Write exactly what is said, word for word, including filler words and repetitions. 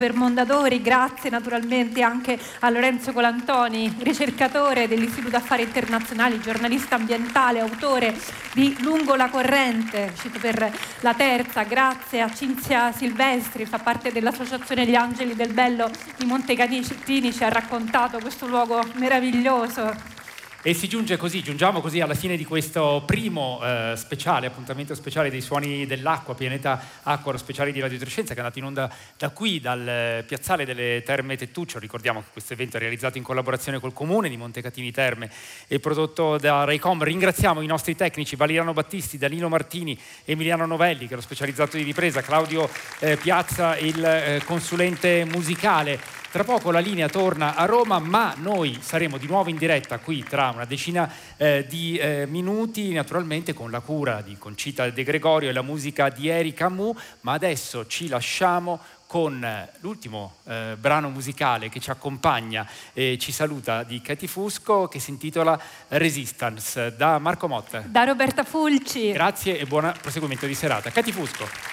per Mondadori, grazie naturalmente anche a Lorenzo Colantoni, ricercatore dell'Istituto Affari Internazionali, giornalista ambientale, autore di Lungo la corrente, uscito per La Terza, grazie a Cinzia Silvestri, fa parte dell'Associazione Gli Angeli del Bello di Montecatini, ci ha raccontato questo luogo meraviglioso. E si giunge così, giungiamo così alla fine di questo primo eh, speciale, appuntamento speciale dei Suoni dell'Acqua, Pianeta Acqua, lo speciale di Radio Trescenza, che è andato in onda da qui, dal eh, piazzale delle Terme Tettuccio. Ricordiamo che questo evento è realizzato in collaborazione col Comune di Montecatini Terme e prodotto da Raycom. Ringraziamo i nostri tecnici Valeriano Battisti, Danilo Martini, Emiliano Novelli, che è lo specializzato di ripresa, Claudio eh, Piazza, il eh, consulente musicale. Tra poco la linea torna a Roma, ma noi saremo di nuovo in diretta qui tra una decina eh, di eh, minuti, naturalmente con la cura di Concita De Gregorio e la musica di Erika Mu, ma adesso ci lasciamo con l'ultimo eh, brano musicale che ci accompagna e ci saluta di Katie Fusco, che si intitola Resistance, da Marco Motta. Da Roberta Fulci. Grazie e buon proseguimento di serata. Katie Fusco.